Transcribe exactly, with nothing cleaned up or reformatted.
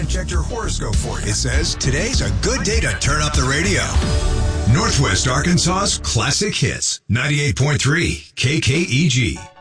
checked your horoscope for you. It says today's a good day to turn up the radio. Northwest Arkansas's classic hits. ninety-eight point three K K E G.